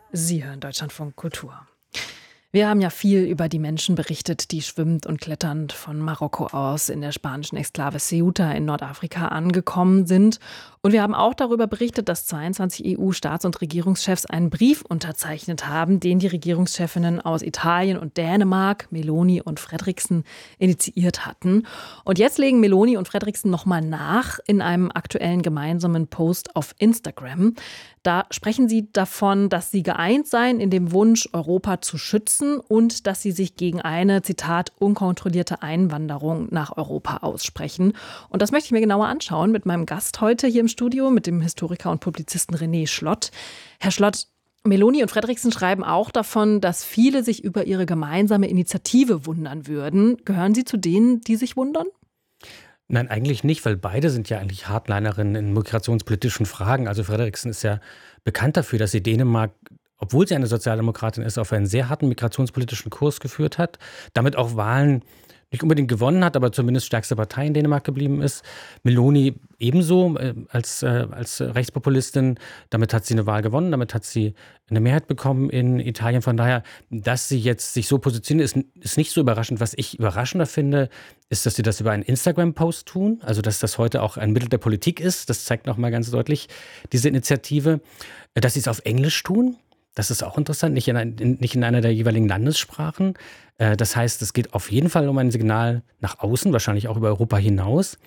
Sie hören Deutschlandfunk Kultur. Wir haben ja viel über die Menschen berichtet, die schwimmend und kletternd von Marokko aus in der spanischen Exklave Ceuta in Nordafrika angekommen sind. Und wir haben auch darüber berichtet, dass 22 EU-Staats- und Regierungschefs einen Brief unterzeichnet haben, den die Regierungschefinnen aus Italien und Dänemark, Meloni und Fredriksen, initiiert hatten. Und jetzt legen Meloni und Fredriksen nochmal nach in einem aktuellen gemeinsamen Post auf Instagram. Da sprechen sie davon, dass sie geeint seien in dem Wunsch, Europa zu schützen und dass sie sich gegen eine, Zitat, unkontrollierte Einwanderung nach Europa aussprechen. Und das möchte ich mir genauer anschauen mit meinem Gast heute hier im Studio, mit dem Historiker und Publizisten René Schlott. Herr Schlott, Meloni und Fredriksen schreiben auch davon, dass viele sich über ihre gemeinsame Initiative wundern würden. Gehören Sie zu denen, die sich wundern? Nein, eigentlich nicht, weil beide sind ja eigentlich Hardlinerinnen in migrationspolitischen Fragen. Also Fredriksen ist ja bekannt dafür, dass sie Dänemark, obwohl sie eine Sozialdemokratin ist, auf einen sehr harten migrationspolitischen Kurs geführt hat, damit auch Wahlen nicht unbedingt gewonnen hat, aber zumindest stärkste Partei in Dänemark geblieben ist. Meloni ebenso als Rechtspopulistin. Damit hat sie eine Wahl gewonnen, damit hat sie eine Mehrheit bekommen in Italien. Von daher, dass sie jetzt sich so positioniert, ist nicht so überraschend. Was ich überraschender finde, ist, dass sie das über einen Instagram-Post tun. Also, dass das heute auch ein Mittel der Politik ist. Das zeigt nochmal ganz deutlich diese Initiative. Dass sie es auf Englisch tun. Das ist auch interessant, nicht in einer der jeweiligen Landessprachen. Das heißt, es geht auf jeden Fall um ein Signal nach außen, wahrscheinlich auch über Europa hinaus.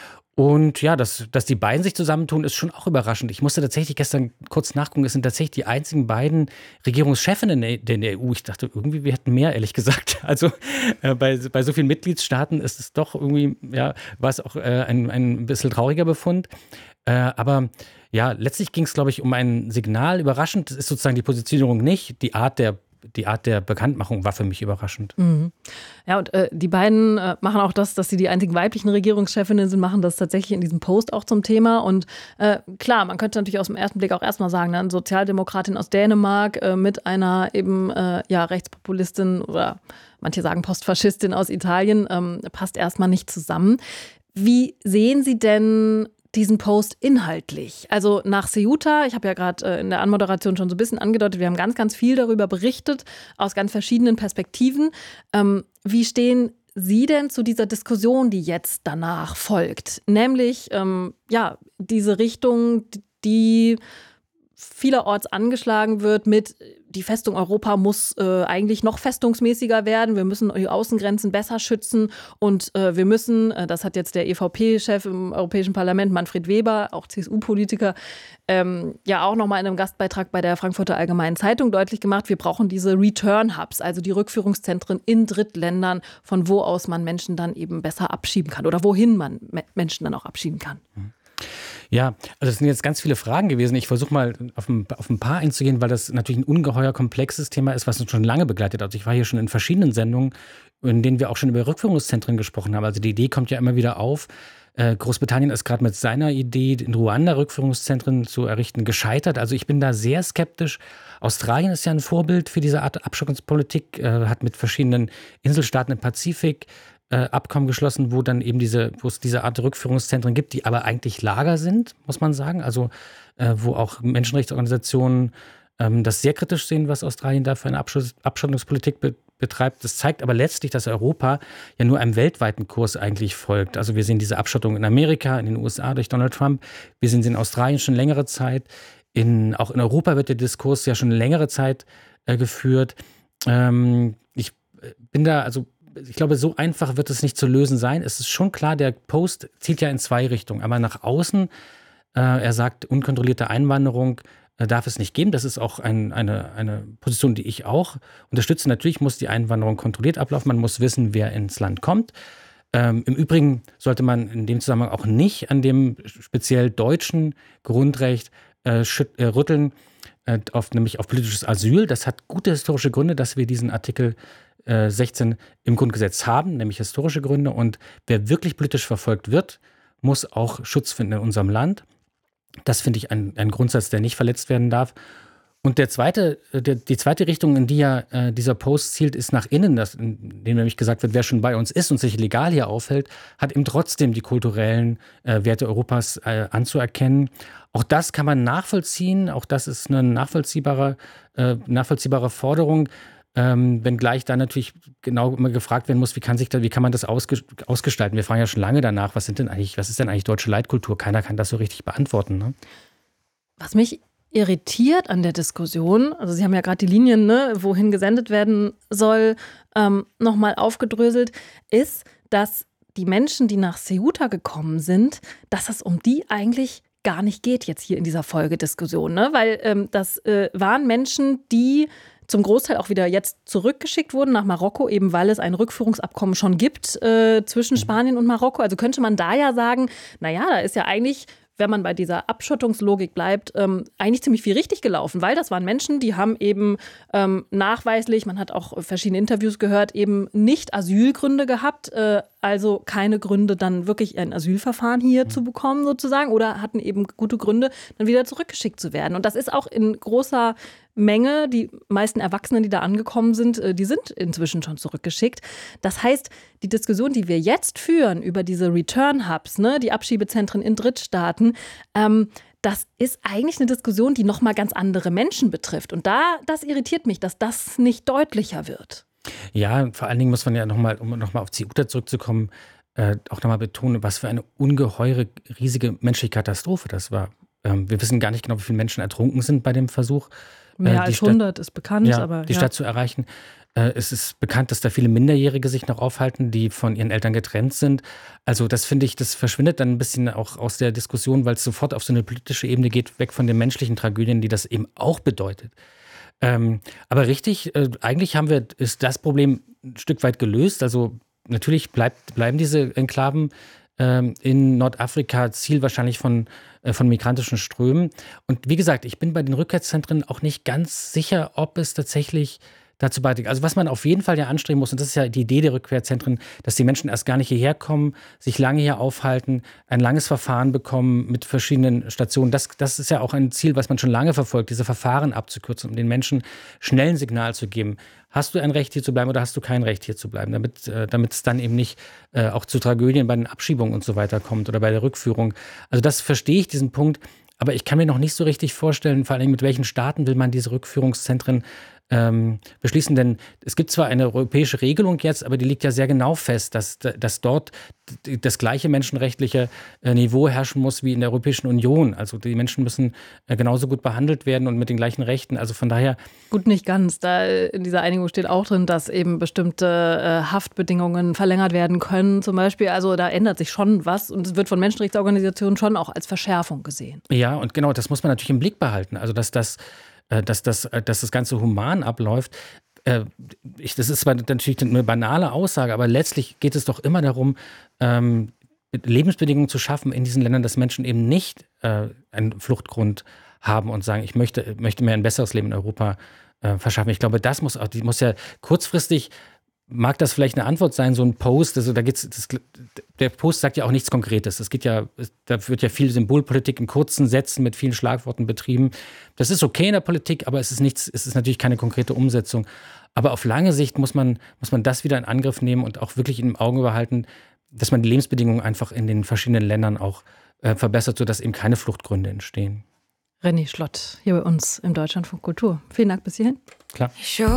Und ja, dass die beiden sich zusammentun, ist schon auch überraschend. Ich musste tatsächlich gestern kurz nachgucken, es sind tatsächlich die einzigen beiden Regierungschefinnen in der EU. Ich dachte irgendwie, wir hätten mehr, ehrlich gesagt. Also bei so vielen Mitgliedstaaten ist es doch irgendwie, ja, war es auch ein bisschen trauriger Befund. Aber ja, letztlich ging es, glaube ich, um ein Signal. Überraschend ist sozusagen die Positionierung nicht. Die Art der Bekanntmachung war für mich überraschend. Mhm. Ja, und die beiden machen auch das, dass sie die einzigen weiblichen Regierungschefinnen sind, machen das tatsächlich in diesem Post auch zum Thema. Und klar, man könnte natürlich aus dem ersten Blick auch erstmal sagen, eine Sozialdemokratin aus Dänemark mit einer eben Rechtspopulistin oder manche sagen Postfaschistin aus Italien, passt erstmal nicht zusammen. Wie sehen Sie denn diesen Post inhaltlich? Also nach Ceuta, ich habe ja gerade in der Anmoderation schon so ein bisschen angedeutet, wir haben ganz, ganz viel darüber berichtet, aus ganz verschiedenen Perspektiven. Wie stehen Sie denn zu dieser Diskussion, die jetzt danach folgt? Nämlich, diese Richtung, die vielerorts angeschlagen wird mit, die Festung Europa muss eigentlich noch festungsmäßiger werden. Wir müssen die Außengrenzen besser schützen und wir müssen, das hat jetzt der EVP-Chef im Europäischen Parlament, Manfred Weber, auch CSU-Politiker, auch nochmal in einem Gastbeitrag bei der Frankfurter Allgemeinen Zeitung deutlich gemacht, wir brauchen diese Return-Hubs, also die Rückführungszentren in Drittländern, von wo aus man Menschen dann eben besser abschieben kann oder wohin man Menschen dann auch abschieben kann. Ja, also es sind jetzt ganz viele Fragen gewesen. Ich versuche mal auf ein paar einzugehen, weil das natürlich ein ungeheuer komplexes Thema ist, was uns schon lange begleitet. Also ich war hier schon in verschiedenen Sendungen, in denen wir auch schon über Rückführungszentren gesprochen haben. Also die Idee kommt ja immer wieder auf. Großbritannien ist gerade mit seiner Idee, in Ruanda Rückführungszentren zu errichten, gescheitert. Also ich bin da sehr skeptisch. Australien ist ja ein Vorbild für diese Art Abschottungspolitik, hat mit verschiedenen Inselstaaten im Pazifik Abkommen geschlossen, wo es diese Art Rückführungszentren gibt, die aber eigentlich Lager sind, muss man sagen. Also wo auch Menschenrechtsorganisationen das sehr kritisch sehen, was Australien da für eine Abschottungspolitik betreibt. Das zeigt aber letztlich, dass Europa ja nur einem weltweiten Kurs eigentlich folgt. Also wir sehen diese Abschottung in Amerika, in den USA durch Donald Trump. Wir sehen sie in Australien schon längere Zeit. Auch in Europa wird der Diskurs ja schon längere Zeit geführt. Ich bin da, also ich glaube, so einfach wird es nicht zu lösen sein. Es ist schon klar, der Post zielt ja in zwei Richtungen. Einmal nach außen. Er sagt, unkontrollierte Einwanderung darf es nicht geben. Das ist auch eine Position, die ich auch unterstütze. Natürlich muss die Einwanderung kontrolliert ablaufen. Man muss wissen, wer ins Land kommt. Im Übrigen sollte man in dem Zusammenhang auch nicht an dem speziell deutschen Grundrecht rütteln, nämlich auf politisches Asyl. Das hat gute historische Gründe, dass wir diesen Artikel 16 im Grundgesetz haben, nämlich historische Gründe. Und wer wirklich politisch verfolgt wird, muss auch Schutz finden in unserem Land. Das finde ich ein Grundsatz, der nicht verletzt werden darf. Und die zweite Richtung, in die ja dieser Post zielt, ist nach innen, in dem nämlich gesagt wird, wer schon bei uns ist und sich legal hier aufhält, hat eben trotzdem die kulturellen Werte Europas anzuerkennen. Auch das kann man nachvollziehen, auch das ist eine nachvollziehbare Forderung, wenngleich da natürlich genau immer gefragt werden muss, wie kann man das ausgestalten? Wir fragen ja schon lange danach, was ist denn eigentlich deutsche Leitkultur? Keiner kann das so richtig beantworten, ne? Was mich irritiert an der Diskussion, also Sie haben ja gerade die Linien, ne, wohin gesendet werden soll, nochmal aufgedröselt, ist, dass die Menschen, die nach Ceuta gekommen sind, dass es um die eigentlich gar nicht geht jetzt hier in dieser Folgediskussion, ne? Weil das waren Menschen, die zum Großteil auch wieder jetzt zurückgeschickt wurden nach Marokko, eben weil es ein Rückführungsabkommen schon gibt zwischen Spanien und Marokko. Also könnte man da ja sagen, naja, da ist ja eigentlich, wenn man bei dieser Abschottungslogik bleibt, eigentlich ziemlich viel richtig gelaufen, weil das waren Menschen, die haben eben nachweislich, man hat auch verschiedene Interviews gehört, eben nicht Asylgründe gehabt, also keine Gründe, dann wirklich ein Asylverfahren hier zu bekommen sozusagen, oder hatten eben gute Gründe, dann wieder zurückgeschickt zu werden. Und das ist auch in großer Menge, die meisten Erwachsenen, die da angekommen sind, die sind inzwischen schon zurückgeschickt. Das heißt, die Diskussion, die wir jetzt führen über diese Return-Hubs, ne, die Abschiebezentren in Drittstaaten, das ist eigentlich eine Diskussion, die nochmal ganz andere Menschen betrifft. Und das irritiert mich, dass das nicht deutlicher wird. Ja, vor allen Dingen muss man ja um nochmal auf Ceuta zurückzukommen, auch nochmal betonen, was für eine ungeheure, riesige menschliche Katastrophe das war. Wir wissen gar nicht genau, wie viele Menschen ertrunken sind bei dem Versuch. Mehr als 100 ist bekannt. Die Stadt zu erreichen. Es ist bekannt, dass da viele Minderjährige sich noch aufhalten, die von ihren Eltern getrennt sind. Also das finde ich, das verschwindet dann ein bisschen auch aus der Diskussion, weil es sofort auf so eine politische Ebene geht, weg von den menschlichen Tragödien, die das eben auch bedeutet. Aber richtig, eigentlich ist das Problem ein Stück weit gelöst. Also natürlich bleiben diese Enklaven in Nordafrika Ziel wahrscheinlich von migrantischen Strömen. Und wie gesagt, ich bin bei den Rückkehrzentren auch nicht ganz sicher, ob es tatsächlich dazu beiträgt. Also was man auf jeden Fall ja anstreben muss, und das ist ja die Idee der Rückkehrzentren, dass die Menschen erst gar nicht hierher kommen, sich lange hier aufhalten, ein langes Verfahren bekommen mit verschiedenen Stationen. Das ist ja auch ein Ziel, was man schon lange verfolgt, diese Verfahren abzukürzen, um den Menschen schnell ein Signal zu geben. Hast du ein Recht, hier zu bleiben, oder hast du kein Recht, hier zu bleiben? Damit es dann eben nicht auch zu Tragödien bei den Abschiebungen und so weiter kommt oder bei der Rückführung. Also das verstehe ich, diesen Punkt. Aber ich kann mir noch nicht so richtig vorstellen, vor allem mit welchen Staaten will man diese Rückführungszentren beschließen. Denn es gibt zwar eine europäische Regelung jetzt, aber die liegt ja sehr genau fest, dass dort das gleiche menschenrechtliche Niveau herrschen muss wie in der Europäischen Union. Also die Menschen müssen genauso gut behandelt werden und mit den gleichen Rechten. Also von daher... Gut, nicht ganz. Da in dieser Einigung steht auch drin, dass eben bestimmte Haftbedingungen verlängert werden können zum Beispiel. Also da ändert sich schon was und es wird von Menschenrechtsorganisationen schon auch als Verschärfung gesehen. Ja, und genau, das muss man natürlich im Blick behalten. Also dass das Ganze human abläuft. Das ist natürlich eine banale Aussage, aber letztlich geht es doch immer darum, Lebensbedingungen zu schaffen in diesen Ländern, dass Menschen eben nicht einen Fluchtgrund haben und sagen, ich möchte mir ein besseres Leben in Europa verschaffen. Ich glaube, die muss ja kurzfristig, mag das vielleicht eine Antwort sein, so ein Post, also der Post sagt ja auch nichts Konkretes. Da wird ja viel Symbolpolitik in kurzen Sätzen mit vielen Schlagworten betrieben. Das ist okay in der Politik, aber es ist natürlich keine konkrete Umsetzung. Aber auf lange Sicht muss man das wieder in Angriff nehmen und auch wirklich im Auge behalten, dass man die Lebensbedingungen einfach in den verschiedenen Ländern auch verbessert, sodass eben keine Fluchtgründe entstehen. René Schlott hier bei uns im Deutschlandfunk Kultur. Vielen Dank bis hierhin. Klar.